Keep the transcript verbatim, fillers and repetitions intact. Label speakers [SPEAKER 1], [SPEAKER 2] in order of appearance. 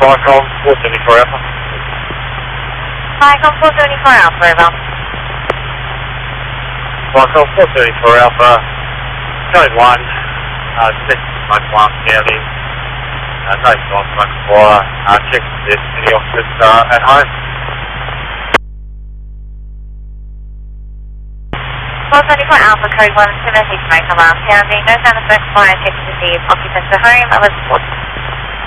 [SPEAKER 1] Viacom four seventy-four Alpha.
[SPEAKER 2] Viacom four seventy-four Alpha, over.
[SPEAKER 1] Viacom four seventy-four Alpha, code one, uh, six smoke alarm sounding, uh, no sign smoke fire, uh, check if any officers uh, at home.
[SPEAKER 2] four seventy-four Alpha, code one, seven six smoke alarm sounding, no sound of smoke fire, check to see if occupants are home, eleven four.